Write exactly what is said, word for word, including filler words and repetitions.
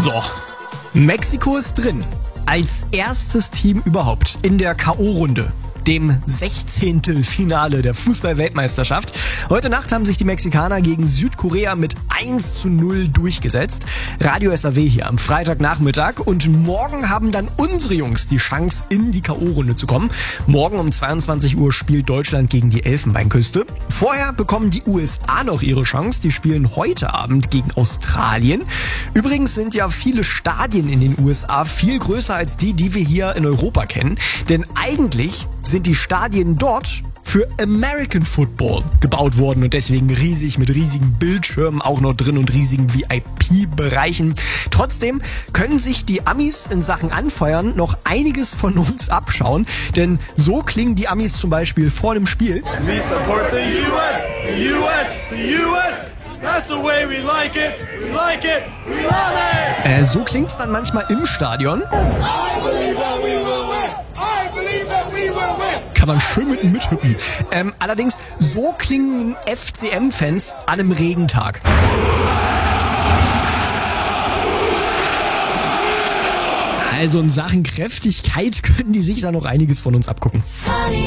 So, Mexiko ist drin. Als erstes Team überhaupt in der K O-Runde, dem sechzehnten Finale der Fußball-Weltmeisterschaft. Heute Nacht haben sich die Mexikaner gegen Südkorea mit eins zu null durchgesetzt. Radio S A W hier am Freitagnachmittag. Und morgen haben dann unsere Jungs die Chance, in die K O-Runde zu kommen. Morgen um zweiundzwanzig Uhr spielt Deutschland gegen die Elfenbeinküste. Vorher bekommen die U S A noch ihre Chance. Die spielen heute Abend gegen Australien. Übrigens sind ja viele Stadien in den U S A viel größer als die, die wir hier in Europa kennen. Denn eigentlich sind die Stadien dort für American Football gebaut worden und deswegen riesig mit riesigen Bildschirmen auch noch drin und riesigen V I P-Bereichen. Trotzdem können sich die Amis in Sachen Anfeuern noch einiges von uns abschauen, denn so klingen die Amis zum Beispiel vor dem Spiel. We support the U S, the U S, the U S. That's the way we like it. We like it. We love it. Äh, so klingt's dann manchmal im Stadion. I believe that we will win. I believe that we will win. Kann man schön mit mithüppen. Ähm, allerdings, so klingen F C M-Fans an einem Regentag. Also in Sachen Kräftigkeit können die sich da noch einiges von uns abgucken.